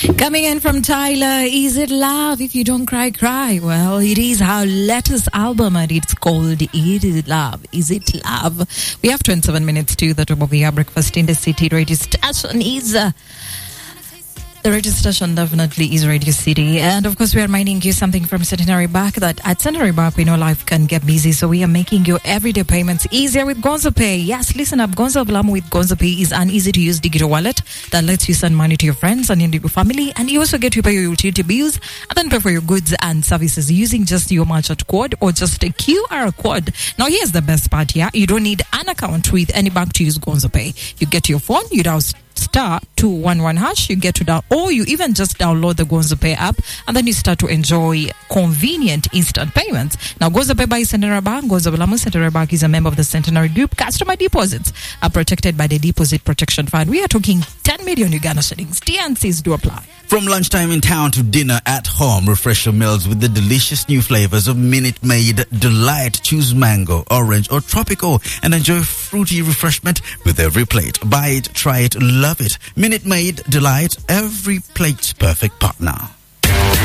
Coming in from Tyler, is it love? If you don't cry, cry. Well, it is our latest album and it's called It Is Love. Is it love? We have 27 minutes to the top of the breakfast in the city. Radio station is... the radio station definitely is Radio City. And of course, we are reminding you something from Centenary Bank that at Centenary Bank, we know life can get busy. So we are making your everyday payments easier with Gonzo Pay. Yes, listen up. Gonzo Blamu with Gonzo Pay is an easy to use digital wallet that lets you send money to your friends and your family. And you also get to pay your utility bills and then pay for your goods and services using just your merchant code or just a QR code. Now, here's the best part here. You don't need an account with any bank to use Gonzo Pay. You get to your phone, you dial *211#, you get to down, or you even just download the Gonzo Pay app and then you start to enjoy convenient instant payments. Now, Gonzo Pay by Centenary Bank. Gonzo Blamu Centenary Bank is a member of the Centenary Group. Customer deposits are protected by the Deposit Protection Fund. We are talking 10 million Uganda shillings. TNCs do apply. From lunchtime in town to dinner at home, refresh your meals with the delicious new flavors of Minute Maid Delight. Choose mango, orange or tropical and enjoy fruity refreshment with every plate. Buy it, try it, love it. Minute Maid Delight, every plate's perfect partner.